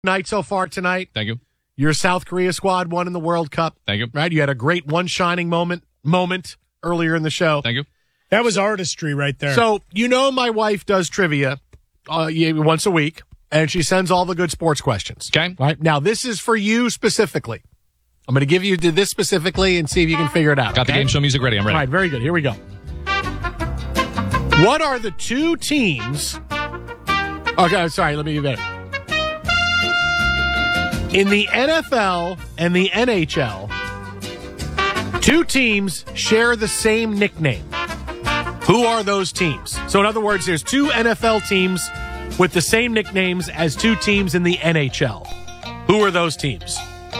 night so far tonight. Thank you. Your South Korea squad won in the World Cup. Thank you. Right? You had a great one shining moment earlier in the show. Thank you. That was artistry right there. So, my wife does trivia once a week, and she sends all the good sports questions. Okay. Right? Now, this is for you specifically. I'm going to give you this specifically and see if you can figure it out. Got the game show music ready. I'm ready. All right, very good. Here we go. What are the two teams... Okay, sorry, let me give it. In the NFL and the NHL, two teams share the same nickname. Who are those teams? So in other words, there's two NFL teams with the same nicknames as two teams in the NHL. Who are those teams?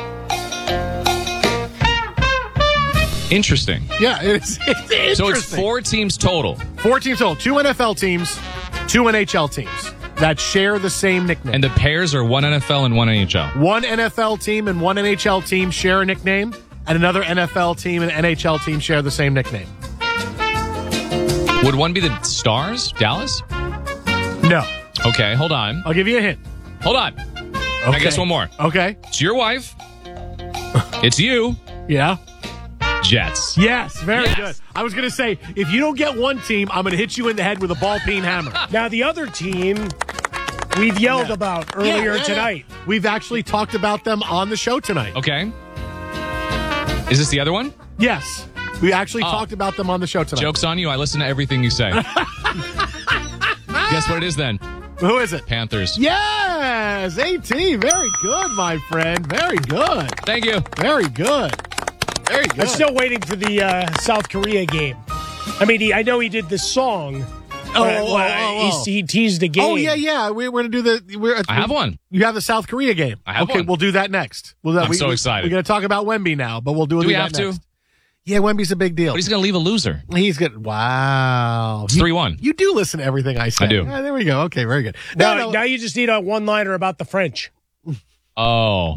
Interesting. Yeah, it's interesting. So it's 4 teams total. 4 teams total. 2 NFL teams, 2 NHL teams that share the same nickname. And the pairs are 1 NFL and 1 NHL. 1 NFL team and 1 NHL team share a nickname, and another NFL team and NHL team share the same nickname. Would one be the Stars? Dallas? No. Okay, hold on. I'll give you a hint. Hold on. Okay. I guess one more. Okay. It's your wife. It's you. Yeah. Jets. Yes, very Yes. good. I was going to say, if you don't get one team, I'm going to hit you in the head with a ball-peen hammer. Now, the other team we've yelled about earlier tonight. We've actually talked about them on the show tonight. Okay. Is this the other one? Yes. We actually talked about them on the show tonight. Joke's on you. I listen to everything you say. Guess what it is then? Who is it? Panthers. Yes! AT, very good, my friend. Very good. Thank you. Very good. Very good. I'm still waiting for the South Korea game. I mean, I know he did the song. He teased the game. Oh, yeah. We're going to do I have one. You have the South Korea game. I have okay, one. we'll do that next. I'm so excited. We're going to talk about Wemby now, but we'll do we that have next. to? Yeah, Wemby's a big deal. But he's going to leave a loser. He's good. Wow. It's 3-1. You do listen to everything I say. I do. Yeah, there we go. Okay, very good. Now you just need a one-liner about the French. Oh.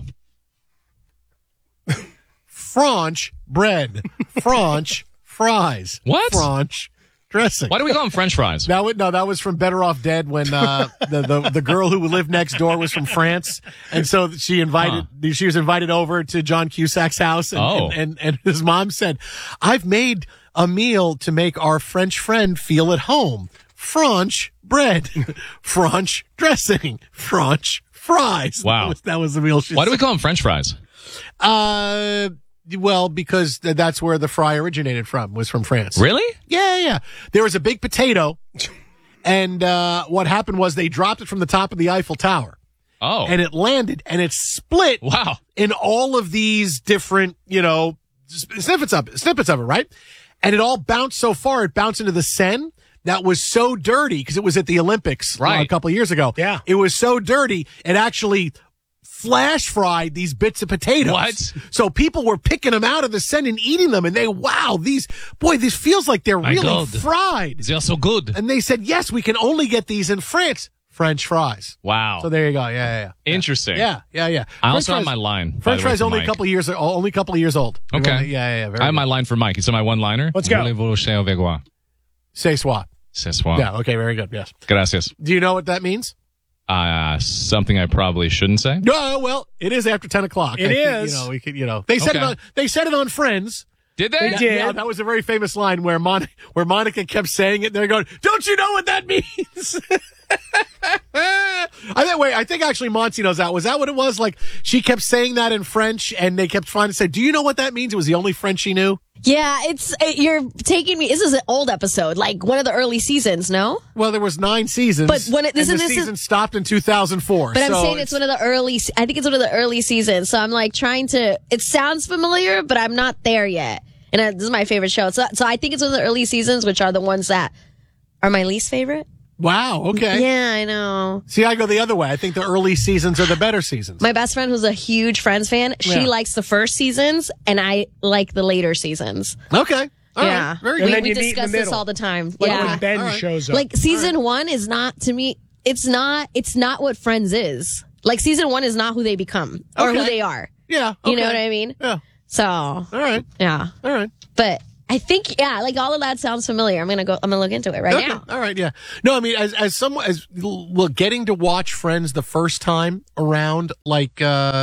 French bread. French fries. What? French dressing. Why do we call them French fries? That was from Better Off Dead when the girl who lived next door was from France, and so she was invited over to John Cusack's house, and his mom said, "I've made a meal to make our French friend feel at home. French bread, French dressing, French fries." Wow, that was the meal she. Why do we call them French fries? Well, because that's where the fry originated from, was from France. Really? Yeah. There was a big potato, and what happened was they dropped it from the top of the Eiffel Tower. Oh. And it landed, and it split Wow. in all of these different, snippets of it, right? And it all bounced so far, it bounced into the Seine. That was so dirty, because it was at the Olympics a couple of years ago. Yeah. It was so dirty, it actually flash fried these bits of potatoes. What? So people were picking them out of the Seine and eating them, and this feels like they're really God. fried. They are so good. And they said, yes, we can only get these in France. French fries. Wow. So there you go. Yeah. Interesting. Yeah. I also have my line. French fries only a Mike. couple years old. Okay. Yeah. Very I have good. my line for Mike. It's my one-liner. Let's go. Voulez-vous chien avec moi? C'est soit. C'est soit. Yeah. Okay. Very good. Yes. Gracias. Do you know what that means? Something I probably shouldn't say. No. Well, it is after 10 o'clock. It is. We could. They said Okay. They said it on Friends. Did they? They did. Yeah, that was a very famous line where Monica kept saying it. They're going, "Don't you know what that means?" I think actually Monty knows that. Was that what it was? Like, she kept saying that in French, and they kept trying to say, "Do you know what that means?" It was the only French she knew. Yeah, you're taking me. This is an old episode, like one of the early seasons. No, Well, there was 9 seasons, But when the season stopped in 2004. but I'm saying it's one of the early. I think it's one of the early seasons. So I'm like trying to. It sounds familiar, but I'm not there yet. And this is my favorite show. So I think it's one of the early seasons, which are the ones that are my least favorite. Wow. Okay. Yeah, I know. See, I go the other way. I think the early seasons are the better seasons. My best friend, who's a huge Friends fan, she likes the first seasons, and I like the later seasons. Okay. All Yeah. right. Very And good. then We you meet in the discuss this middle. all the time. Like Yeah. when Ben All right. shows up. Like season 1 is not, to me, it's not what Friends is. Like season 1 is not who they become or who Okay. they are. Yeah. You know okay. what I mean? Yeah. So, All right. yeah. All right. But I think, yeah, like all of that sounds familiar. I'm gonna look into it right now. All right, yeah. No, I mean, look, getting to watch Friends the first time around, like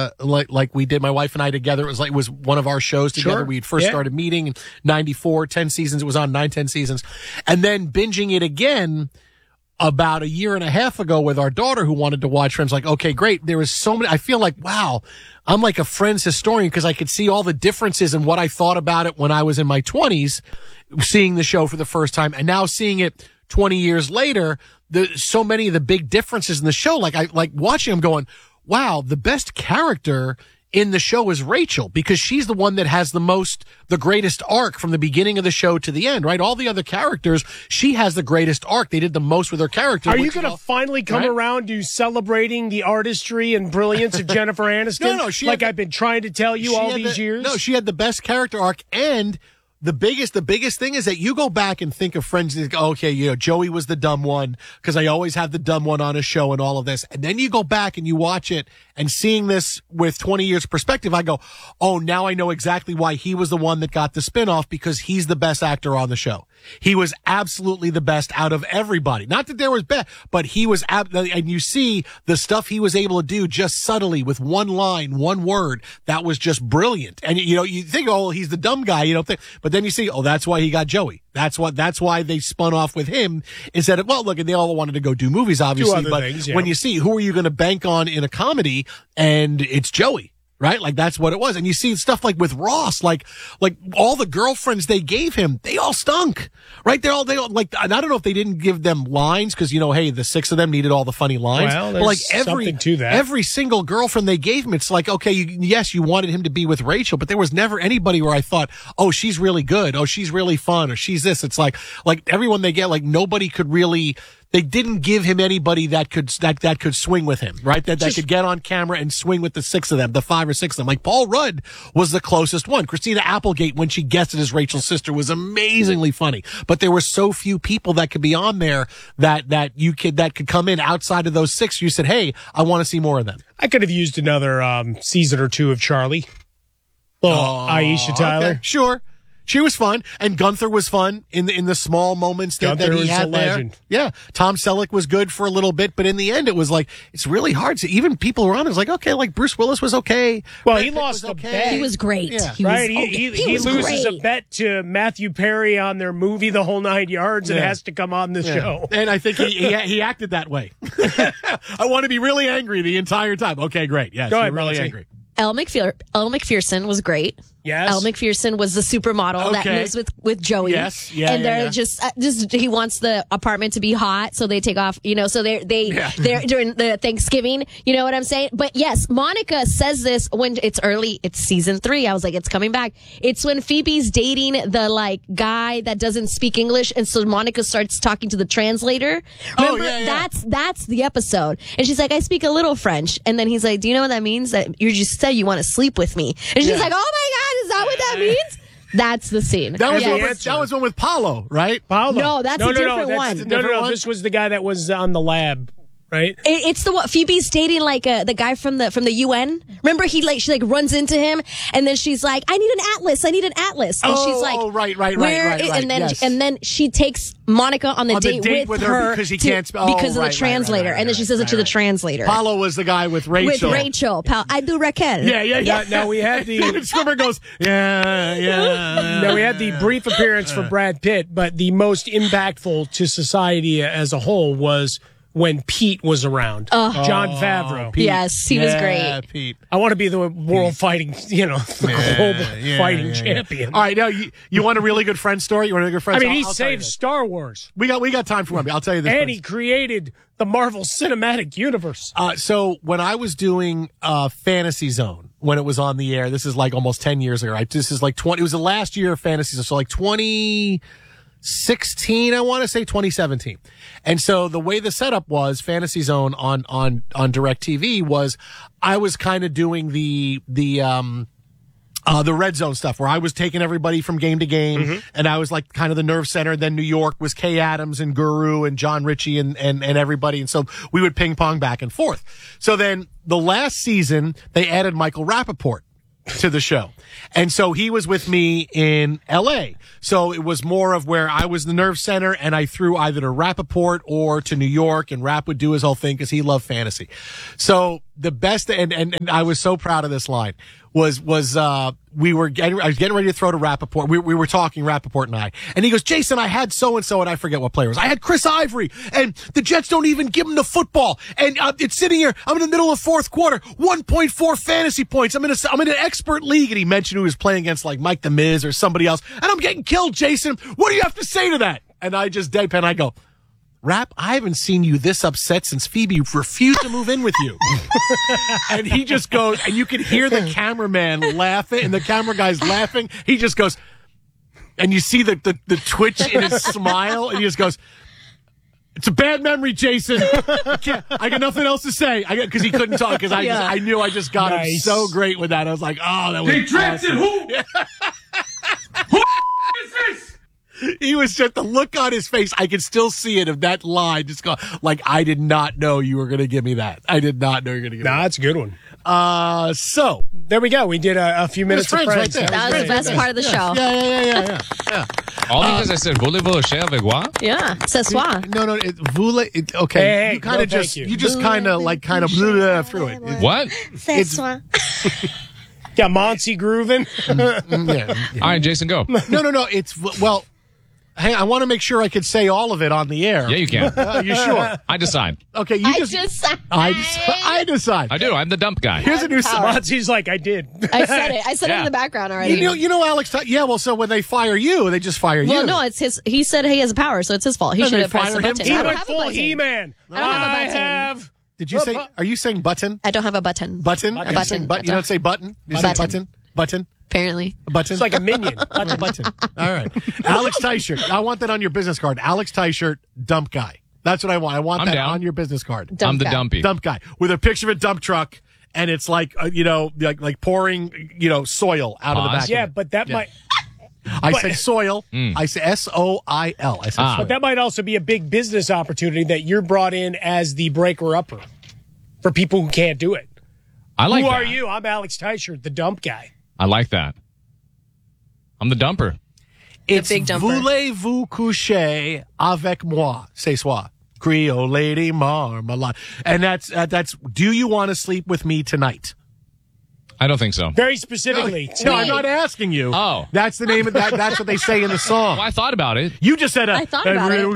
we did, my wife and I together. It was one of our shows together. Sure. We first started meeting in '94, 10 seasons. It was on 10 seasons, and then binging it again about a year and a half ago with our daughter who wanted to watch Friends. Like, okay, great. There was so many. I feel like, wow, I'm like a Friends historian because I could see all the differences in what I thought about it when I was in my 20s, seeing the show for the first time, and now seeing it 20 years later. So many of the big differences in the show, like watching them going, wow, the best character in the show is Rachel because she's the one that has the greatest arc from the beginning of the show to the end, right? All the other characters, she has the greatest arc. They did the most with her character. Are you going to finally come around to celebrating the artistry and brilliance of Jennifer Aniston? No, I've been trying to tell you all these years. No, she had the best character arc, and the biggest thing is that you go back and think of Friends and go, okay, Joey was the dumb one because I always have the dumb one on a show and all of this. And then you go back and you watch it and seeing this with 20 years perspective, I go, oh, now I know exactly why he was the one that got the spinoff because he's the best actor on the show. He was absolutely the best out of everybody. Not that there was best, but he was, and you see the stuff he was able to do just subtly with one line, one word. That was just brilliant. And you think, oh, he's the dumb guy, but then you see, oh, that's why he got Joey. That's why they spun off with him instead of, well, look, and they all wanted to go do movies, obviously, but when you see who are you going to bank on in a comedy, and it's Joey. Right? Like that's what it was. And you see stuff like with Ross, like all the girlfriends they gave him, they all stunk. Right? They all like, and I don't know if they didn't give them lines because, hey, the 6 of them needed all the funny lines. Well, there's something to that. Every single girlfriend they gave him, it's like, okay, yes, you wanted him to be with Rachel, but there was never anybody where I thought, oh, she's really good. Oh, she's really fun. Or she's this. It's like everyone they get, like nobody could really, they didn't give him anybody that could swing with him, right? That could get on camera and swing with the 6 of them, the 5 or 6 of them. Like Paul Rudd was the closest one. Christina Applegate, when she guessed it as Rachel's sister, was amazingly funny. But there were so few people that could be on there that could come in outside of those 6. You said, hey, I want to see more of them. I could have used another season or 2 of Charlie. Aisha Tyler. Okay, sure. She was fun, and Gunther was fun in the small moments that he had there. Legend. Yeah, Tom Selleck was good for a little bit, but in the end, it was like it's really hard to even people around. It was like okay, like Bruce Willis was okay. Well, he lost a bet. He was great. Yeah. He loses a bet to Matthew Perry on their movie The Whole 9 Yards and has to come on the show. And I think he acted that way. I want to be really angry the entire time. Okay, great. Yes, go ahead, really angry. Elle McPherson was great. Yes. Elle McPherson was the supermodel that moves with Joey. Yes. Yeah. And they're just he wants the apartment to be hot, so they take off, so they're during the Thanksgiving, you know what I'm saying? But yes, Monica says this when it's early, it's season 3. I was like, it's coming back. It's when Phoebe's dating the guy that doesn't speak English, and so Monica starts talking to the translator. Remember, that's the episode. And she's like, I speak a little French. And then he's like, do you know what that means? That you just said you want to sleep with me. And she's like, oh my God, is that what that means? That's the scene. That was one with Paulo, right? Paulo. No, that's a different one. No. This was the guy that was on the lab, right? It's the one Phoebe's dating the guy from the UN. Remember she runs into him and then she's like, I need an atlas. And she's like, right. And then she takes Monica on the date with her because he can't because of the translator. And then she says it to the translator. Paulo was the guy with Rachel. I do Raquel. Yeah. Now we had David Schwimmer goes, yeah. Now we had the brief appearance for Brad Pitt, but the most impactful to society as a whole was when Pete was around. Jon Favreau. Pete. Yes, he was great. Pete. I want to be the world fighting, global fighting champion. All right, now you want a really good friend story? You want a good friend story? He saved Star Wars. We got time for one. I'll tell you this. And he created the Marvel Cinematic Universe. So when I was doing Fantasy Zone, when it was on the air, this is like almost 10 years ago, right? This is like it was the last year of Fantasy Zone, so like 2016, I want to say 2017. And so the way the setup was, Fantasy Zone on DirecTV was, I was kind of doing the red zone stuff where I was taking everybody from game to game, and I was like kind of the nerve center. Then New York was Kay Adams and Guru and John Ritchie and everybody. And so we would ping pong back and forth. So then the last season, they added Michael Rappaport to the show. And so he was with me in LA. So it was more of where I was the nerve center and I threw either to Rappaport or to New York, and Rapp would do his whole thing because he loved fantasy. So the best, and I was so proud of this line was I was getting ready to throw to Rappaport. We were talking, Rappaport and I, and he goes, Jason, I had so-and-so, and I forget what player it was. I had Chris Ivory, and the Jets don't even give him the football. And it's sitting here. I'm in the middle of fourth quarter, 1.4 fantasy points. I'm in an expert league. And he mentioned who was playing against, like Mike the Miz or somebody else. And I'm getting killed, Jason. What do you have to say to that? And I just deadpan, I go, Rapp, I haven't seen you this upset since Phoebe refused to move in with you. And he just goes, and you can hear the cameraman laughing, and the camera guy's laughing. He just goes, and you see the twitch in his smile, and he just goes, it's a bad memory, Jason. I got nothing else to say. Because he couldn't talk, because I knew I just got him so great with that. I was like, oh, that was They drafted awesome. who? Who is this? He was just, the look on his face, I could still see it of that line. Just go, like, I did not know you were going to give me that. I did not know you were going to give me that. That's a good one. So there we go. We did a few minutes of friends friends. right there. That was the best part of the show. Yeah. All because I said, voulez-vous cher avec moi? Yeah, ce soir. No, okay. Hey, you kind of no, just, thank you just kind of through it. What? It's, Yeah, Monty grooving. yeah. All right, Jason, go. No. It's, well, hang on, I want to make sure I could say all of it on the air. Yeah, you can. You sure? I decide. Okay, I decide. I decide. I do. I'm the dump guy. Here's a new song. Monty's like, I did. I said it. I said it in the background already. You know, Alex. Yeah. Well, so when they fire you, they just fire you. Well, no, it's his. He said he has a power, so it's his fault. He Then should they have pressed the fire him button. too. He I don't went have a full button. He-Man. I don't have a button. have. Did you say? Are you saying button? I don't have a button. Button? A Are you button. saying button? You don't say button? You say Button. button? Button? Apparently. A button? It's like a minion. Button. All right. Alex Tyshirt. I want that on your business card. Alex Tyshirt, dump guy. That's what I want. I want I'm that down. on your business card. I'm the guy. dumpy. Dump guy with a picture of a dump truck, and it's like like pouring soil out of the Pause. back. Yeah, of it. but that might. I said soil. I said SOIL. I said soil. But that might also be a big business opportunity that you're brought in as the breaker upper for people who can't do it. I like Who that. are you? I'm Alex Tyshirt, the dump guy. I like that. I'm the dumper. It's big dumper. Voulez-vous coucher avec moi? C'est soir. Creole lady marmalade. And that's do you want to sleep with me tonight? I don't think so. Very specifically. No, I'm not asking you. Oh. That's the name of that. That's what they say in the song. Well, I thought about it. You just said I thought about it.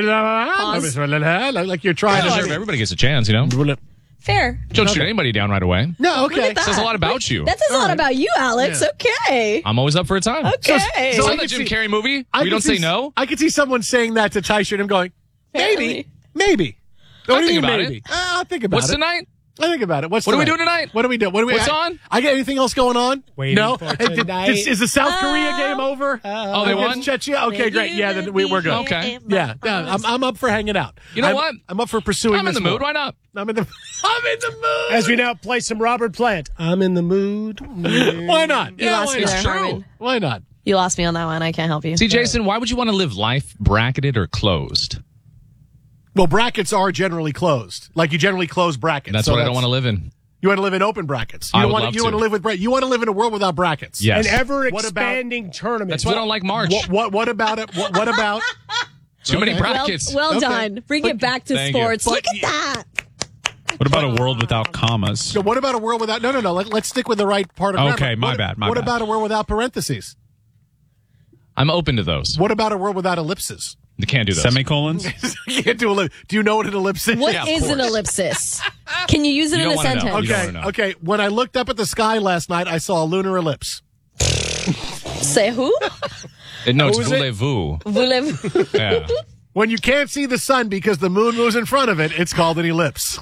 like you're trying I deserve everybody gets a chance, you know? to. Fair. Don't shoot anybody down right away. No, Look okay. at that. Says a lot about you. That says a lot about you, Alex. Okay. I'm always up for a time. Okay. so It's I like the could Jim see- Carrey movie. I We could don't say see- no. I could see someone saying that to Ty Shirt and going, maybe. I'll What do you think mean, about maybe? it. I'll think about What's it. tonight? I think about it. What are we doing tonight? What are we doing? What's on? I get anything else going on? Waiting no. for Hey, tonight. Is the South Korea game over? Oh, they won? Against Czechia? Okay, great. Yeah, then we're good. Okay. Yeah, I'm up for hanging out. You know I'm- what? I'm up for pursuing. I'm in this the mood. more. Why not? I'm in the mood. As we now play some Robert Plant. I'm in the mood. Why not? You lost me it's there, true. Harmon. Why not? You lost me on that one. I can't help you. See, Jason, why would you want to live life bracketed or closed? Well, brackets are generally closed. Like you generally close brackets. That's So what I don't want to live in. You want to live in open brackets. You I don't would want love you want to to. live with You want to live in a world without brackets. Yes. An ever What about- expanding tournament. That's why I don't like March. What about it? What about? Too many Okay. brackets. Well Okay. done. Bring it back to Thank you. sports. But Look at that. What about a world without commas? So what about a world without? No. Let's stick with the right part of Okay, grammar. my What- bad, my What bad. about a world without parentheses? I'm open to those. What about a world without ellipses? You can't do those. Semicolons? You can't do ellipsis. Do you know what an ellipsis is? What Yeah, of is an course. ellipsis? Can you use it You in a don't wanna know. sentence? You Okay. don't know. Okay. When I looked up at the sky last night, I saw a lunar ellipse. Say who? No, it's What was it? voulez-vous. Voulez-vous? Yeah. When you can't see the sun because the moon moves in front of it, it's called an ellipse.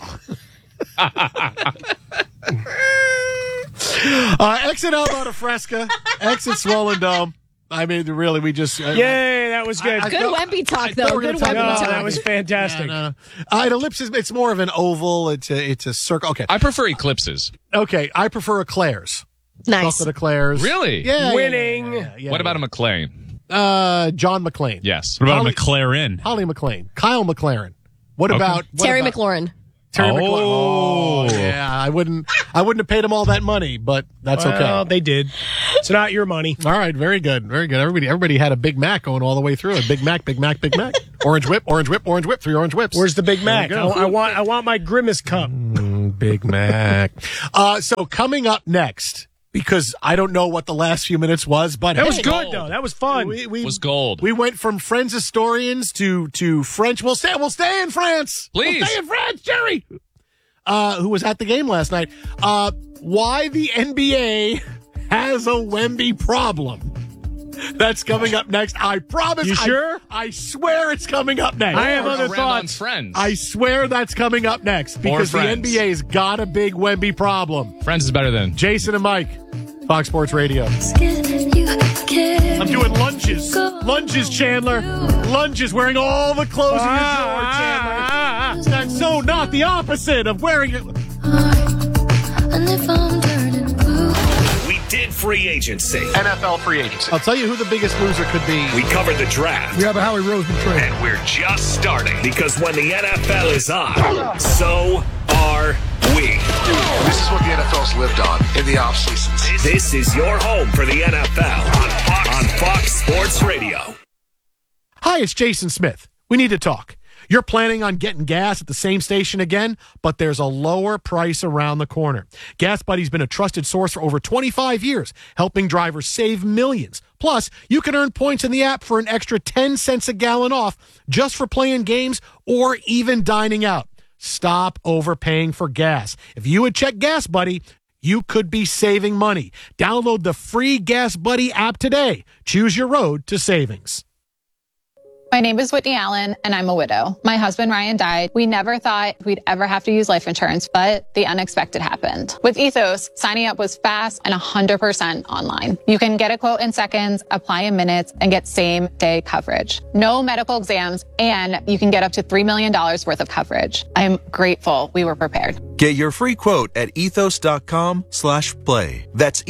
Exit Alberta Fresca. Exit Swollen Dome. I mean, really, we just... Yay, that was good. I- Good Wemby talk, thought though. we were Good gonna talk No, Wemby about talk. that was fantastic. No. An ellipse is it's more of an oval. It's a circle. Okay. I prefer eclipses. Okay. I prefer eclairs. Nice. Chocolate eclairs. Really? Yeah. Winning. Yeah. What about a McLean? John McClane? Yes. What about Holly- a McLaren? Holly McClane. Kyle McLaren. What about Terry what about- McLaurin. Terry McLaurin. Oh, yeah. I wouldn't have paid him all that money, but that's okay. They did. It's not your money. All right, very good, very good. Everybody had a Big Mac going all the way through. A Big Mac, Big Mac, Big Mac. Orange whip, orange whip, orange whip. 3 orange whips. Where's the Big Mac? I want my Grimace cup. Big Mac. So coming up next, because I don't know what the last few minutes was, but that was good though. That was fun. It was gold. We went from Friends historians to French. We'll stay in France. Please. We'll stay in France, Jerry. Who was at the game last night? Why the NBA has a Wemby problem. That's coming up next. I promise. You sure? I swear it's coming up next. I have other thoughts. Friends. I swear that's coming up next because the NBA's got a big Wemby problem. Friends is better than Jason and Mike, Fox Sports Radio. I'm doing lunges. Lunges, Chandler. Lunges, wearing all the clothes in your drawer, Chandler. That's so not the opposite of wearing it. We did free agency. NFL free agency. I'll tell you who the biggest loser could be. We covered the draft. Yeah, the Howie Roseman trade. And we're just starting. Because when the NFL is on, so are we. This is what the NFL's lived on in the off seasons. This is your home for the NFL on Fox Sports Radio. Hi, it's Jason Smith. We need to talk. You're planning on getting gas at the same station again, but there's a lower price around the corner. Gas Buddy's been a trusted source for over 25 years, helping drivers save millions. Plus, you can earn points in the app for an extra 10 cents a gallon off just for playing games or even dining out. Stop overpaying for gas. If you would check Gas Buddy, you could be saving money. Download the free Gas Buddy app today. Choose your road to savings. My name is Whitney Allen, and I'm a widow. My husband, Ryan, died. We never thought we'd ever have to use life insurance, but the unexpected happened. With Ethos, signing up was fast and 100% online. You can get a quote in seconds, apply in minutes, and get same-day coverage. No medical exams, and you can get up to $3 million worth of coverage. I am grateful we were prepared. Get your free quote at ethos.com/play. That's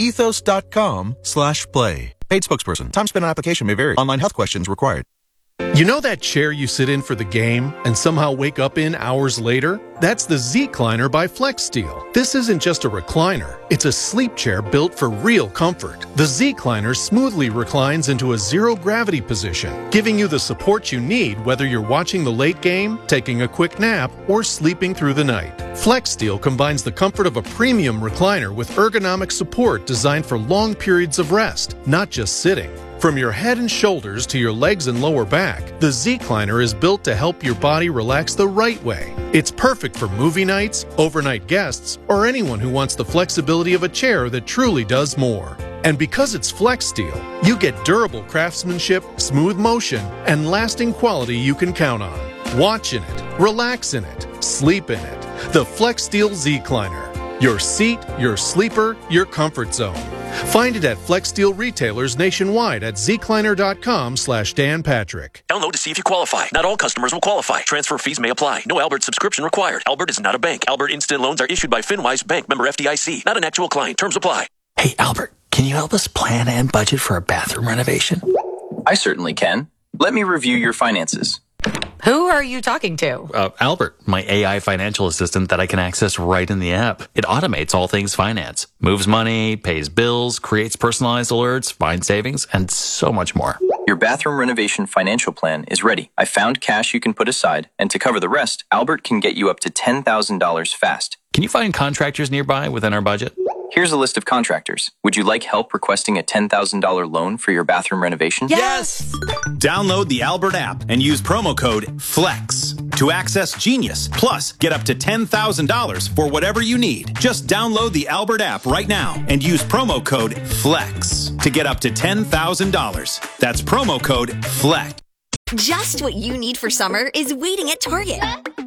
ethos.com/play. Paid spokesperson. Time spent on application may vary. Online health questions required. You know that chair you sit in for the game and somehow wake up in hours later? That's the Z-Cliner by FlexSteel. This isn't just a recliner. It's a sleep chair built for real comfort. The Z-Cliner smoothly reclines into a zero-gravity position, giving you the support you need whether you're watching the late game, taking a quick nap, or sleeping through the night. FlexSteel combines the comfort of a premium recliner with ergonomic support designed for long periods of rest, not just sitting. From your head and shoulders to your legs and lower back, the Z-Cliner is built to help your body relax the right way. It's perfect for movie nights, overnight guests, or anyone who wants the flexibility of a chair that truly does more. And because it's FlexSteel, you get durable craftsmanship, smooth motion, and lasting quality you can count on. Watch in it, relax in it, sleep in it. The FlexSteel Z-Cliner. Your seat, your sleeper, your comfort zone. Find it at FlexSteel retailers nationwide at zcliner.com/Dan Patrick. Download to see if you qualify. Not all customers will qualify. Transfer fees may apply. No Albert subscription required. Albert is not a bank. Albert Instant Loans are issued by FinWise Bank, member FDIC. Not an actual client. Terms apply. Hey, Albert, can you help us plan and budget for a bathroom renovation? I certainly can. Let me review your finances. Who are you talking to? Albert, my AI financial assistant that I can access right in the app. It automates all things finance, moves money, pays bills, creates personalized alerts, finds savings, and so much more. Your bathroom renovation financial plan is ready. I found cash you can put aside, and to cover the rest, Albert can get you up to $10,000 fast. Can you find contractors nearby within our budget? Here's a list of contractors. Would you like help requesting a $10,000 loan for your bathroom renovation? Yes! Download the Albert app and use promo code FLEX to access Genius. Plus, get up to $10,000 for whatever you need. Just download the Albert app right now and use promo code FLEX to get up to $10,000. That's promo code FLEX. Just what you need for summer is waiting at Target.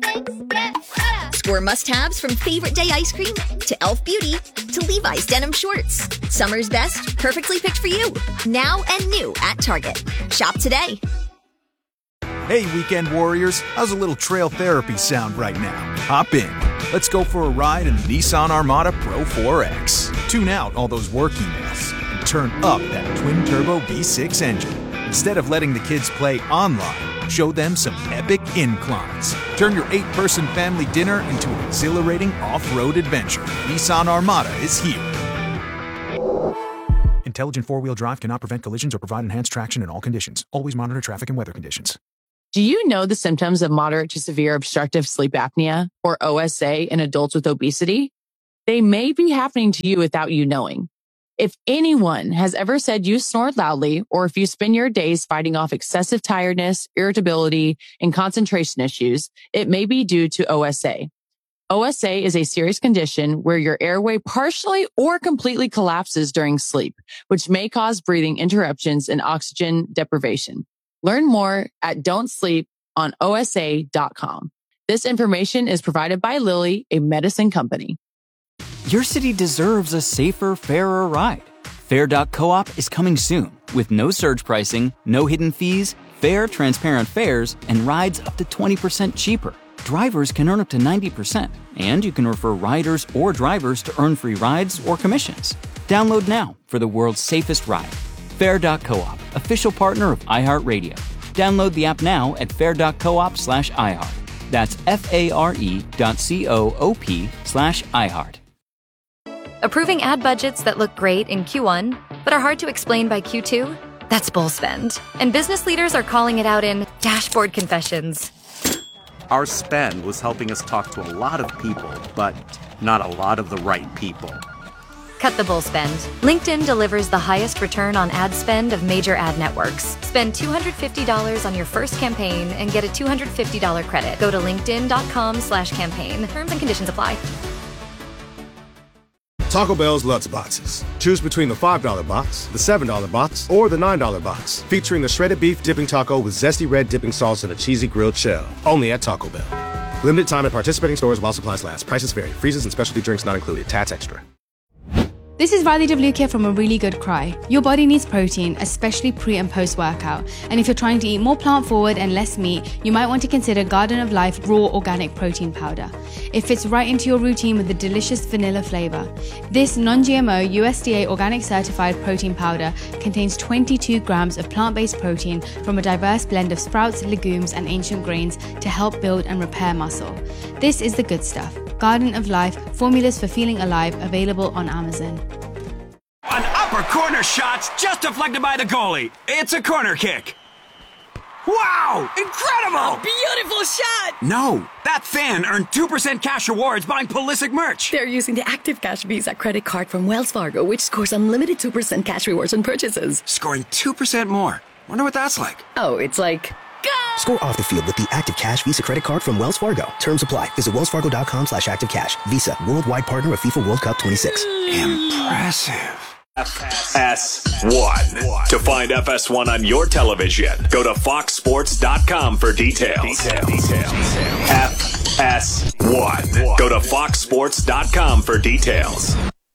Score must-haves from Favorite Day ice cream to Elf Beauty to Levi's denim shorts. Summer's best, perfectly picked for you. Now and new at Target. Shop today. Hey, weekend warriors. How's a little trail therapy sound right now? Hop in. Let's go for a ride in the Nissan Armada Pro 4X. Tune out all those work emails and turn up that twin-turbo V6 engine. Instead of letting the kids play online, Show them some epic inclines. Turn your 8-person family dinner into an exhilarating off-road adventure. Nissan Armada is here. Intelligent four-wheel drive cannot prevent collisions or provide enhanced traction in all conditions. Always monitor traffic and weather conditions. Do you know the symptoms of moderate to severe obstructive sleep apnea, or OSA, in adults with obesity? They may be happening to you without you knowing. If anyone has ever said you snore loudly, or if you spend your days fighting off excessive tiredness, irritability, and concentration issues, it may be due to OSA. OSA is a serious condition where your airway partially or completely collapses during sleep, which may cause breathing interruptions and oxygen deprivation. Learn more at don'tsleeponosa.com. This information is provided by Lilly, a medicine company. Your city deserves a safer, fairer ride. Fair.coop is coming soon with no surge pricing, no hidden fees, fair, transparent fares, and rides up to 20% cheaper. Drivers can earn up to 90%, and you can refer riders or drivers to earn free rides or commissions. Download now for the world's safest ride. Fair.coop, official partner of iHeartRadio. Download the app now at fair.coop/iHeart. That's FARE.coop/iHeart. Approving ad budgets that look great in Q1, but are hard to explain by Q2? That's bull spend. And business leaders are calling it out in dashboard confessions. Our spend was helping us talk to a lot of people, but not a lot of the right people. Cut the bull spend. LinkedIn delivers the highest return on ad spend of major ad networks. Spend $250 on your first campaign and get a $250 credit. Go to linkedin.com/campaign. Terms and conditions apply. Taco Bell's Lutz Boxes. Choose between the $5 box, the $7 box, or the $9 box. Featuring the shredded beef dipping taco with zesty red dipping sauce and a cheesy grilled shell. Only at Taco Bell. Limited time at participating stores while supplies last. Prices vary. Freezes and specialty drinks not included. Tats extra. This is Riley DeVluke from A Really Good Cry. Your body needs protein, especially pre- and post-workout. And if you're trying to eat more plant-forward and less meat, you might want to consider Garden of Life Raw Organic Protein Powder. It fits right into your routine with a delicious vanilla flavor. This non-GMO, USDA organic certified protein powder contains 22 grams of plant-based protein from a diverse blend of sprouts, legumes, and ancient grains to help build and repair muscle. This is the good stuff. Garden of Life, formulas for feeling alive, available on Amazon. An upper corner shot's just deflected by the goalie. It's a corner kick. Wow! Incredible! A beautiful shot! No, that fan earned 2% cash rewards buying Pulisic merch. They're using the Active Cash Visa credit card from Wells Fargo, which scores unlimited 2% cash rewards on purchases. Scoring 2% more. Wonder what that's like. Oh, it's like... Score off the field with the Active Cash Visa credit card from Wells Fargo. Terms apply. Visit wellsfargo.com/activecash. Visa, worldwide partner of FIFA World Cup 26. Impressive. FS1. To find FS1 on your television, go to foxsports.com for details. FS1. Go to foxsports.com for details.